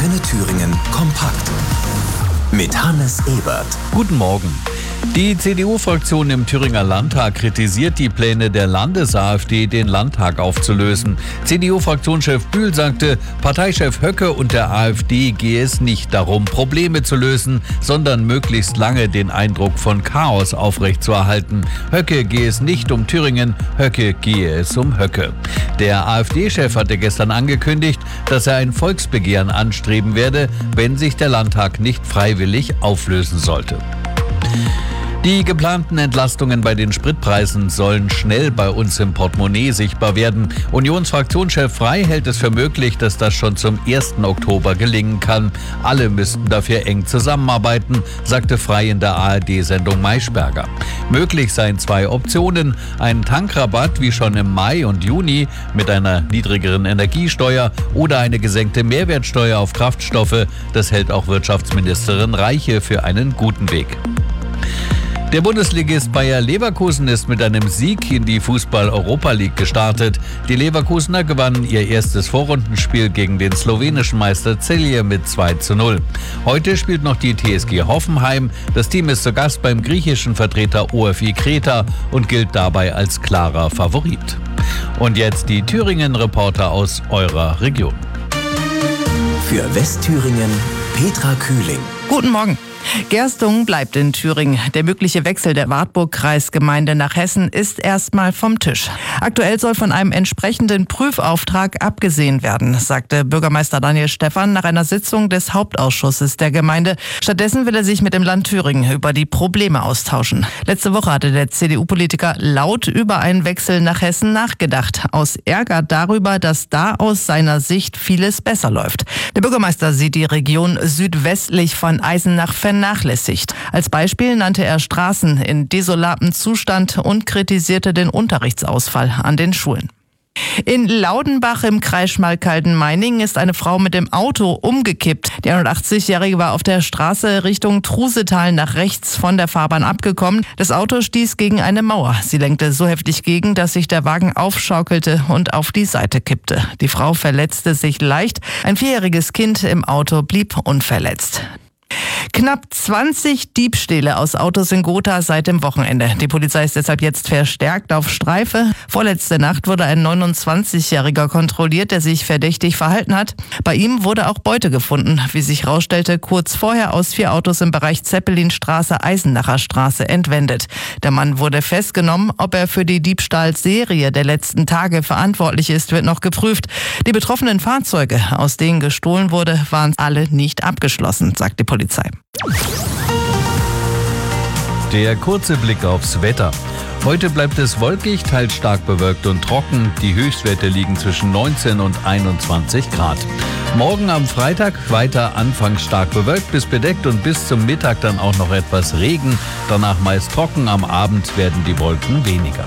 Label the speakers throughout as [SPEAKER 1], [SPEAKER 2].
[SPEAKER 1] Antenne Thüringen kompakt mit Hannes Ebert.
[SPEAKER 2] Guten Morgen. Die CDU-Fraktion im Thüringer Landtag kritisiert die Pläne der Landes-AfD, den Landtag aufzulösen. CDU-Fraktionschef Bühl sagte, Parteichef Höcke und der AfD gehe es nicht darum, Probleme zu lösen, sondern möglichst lange den Eindruck von Chaos aufrechtzuerhalten. Höcke gehe es nicht um Thüringen, Höcke gehe es um Höcke. Der AfD-Chef hatte gestern angekündigt, dass er ein Volksbegehren anstreben werde, wenn sich der Landtag nicht freiwillig auflösen sollte. Die geplanten Entlastungen bei den Spritpreisen sollen schnell bei uns im Portemonnaie sichtbar werden. Unionsfraktionschef Frey hält es für möglich, dass das schon zum 1. Oktober gelingen kann. Alle müssten dafür eng zusammenarbeiten, sagte Frey in der ARD-Sendung Maischberger. Möglich seien 2 Optionen: ein Tankrabatt wie schon im Mai und Juni mit einer niedrigeren Energiesteuer oder eine gesenkte Mehrwertsteuer auf Kraftstoffe. Das hält auch Wirtschaftsministerin Reiche für einen guten Weg. Der Bundesligist Bayer Leverkusen ist mit einem Sieg in die Fußball-Europa League gestartet. Die Leverkusener gewannen ihr erstes Vorrundenspiel gegen den slowenischen Meister Celje mit 2:0. Heute spielt noch die TSG Hoffenheim. Das Team ist zu Gast beim griechischen Vertreter OFI Kreta und gilt dabei als klarer Favorit. Und jetzt die Thüringen-Reporter aus eurer Region.
[SPEAKER 1] Für Westthüringen Petra Kühling.
[SPEAKER 3] Guten Morgen. Gerstungen bleibt in Thüringen. Der mögliche Wechsel der Wartburg-Kreisgemeinde nach Hessen ist erstmal vom Tisch. Aktuell soll von einem entsprechenden Prüfauftrag abgesehen werden, sagte Bürgermeister Daniel Stephan nach einer Sitzung des Hauptausschusses der Gemeinde. Stattdessen will er sich mit dem Land Thüringen über die Probleme austauschen. Letzte Woche hatte der CDU-Politiker laut über einen Wechsel nach Hessen nachgedacht, aus Ärger darüber, dass da aus seiner Sicht vieles besser läuft. Der Bürgermeister sieht die Region südwestlich von Eisenach vernachlässigt. Als Beispiel nannte er Straßen in desolatem Zustand und kritisierte den Unterrichtsausfall an den Schulen. In Laudenbach im Kreis Schmalkalden-Meiningen ist eine Frau mit dem Auto umgekippt. Die 81-Jährige war auf der Straße Richtung Trusetal nach rechts von der Fahrbahn abgekommen. Das Auto stieß gegen eine Mauer. Sie lenkte so heftig gegen, dass sich der Wagen aufschaukelte und auf die Seite kippte. Die Frau verletzte sich leicht. Ein 4-jähriges Kind im Auto blieb unverletzt. Knapp 20 Diebstähle aus Autos in Gotha seit dem Wochenende. Die Polizei ist deshalb jetzt verstärkt auf Streife. Vorletzte Nacht wurde ein 29-Jähriger kontrolliert, der sich verdächtig verhalten hat. Bei ihm wurde auch Beute gefunden, wie sich herausstellte, kurz vorher aus 4 Autos im Bereich Zeppelinstraße, Eisenacher Straße entwendet. Der Mann wurde festgenommen. Ob er für die Diebstahlserie der letzten Tage verantwortlich ist, wird noch geprüft. Die betroffenen Fahrzeuge, aus denen gestohlen wurde, waren alle nicht abgeschlossen, sagt die Polizei.
[SPEAKER 2] Der kurze Blick aufs Wetter. Heute bleibt es wolkig, teils stark bewölkt und trocken. Die Höchstwerte liegen zwischen 19 und 21 Grad. Morgen am Freitag weiter anfangs stark bewölkt bis bedeckt und bis zum Mittag dann auch noch etwas Regen. Danach meist trocken, am Abend werden die Wolken weniger.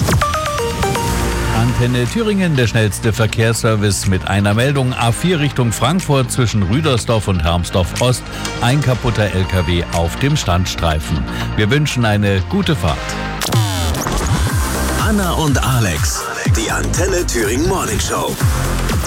[SPEAKER 2] Antenne Thüringen, der schnellste Verkehrsservice mit einer Meldung. A4 Richtung Frankfurt zwischen Rüdersdorf und Hermsdorf Ost. Ein kaputter LKW auf dem Standstreifen. Wir wünschen eine gute Fahrt.
[SPEAKER 1] Anna und Alex, die Antenne Thüringen Morning Show.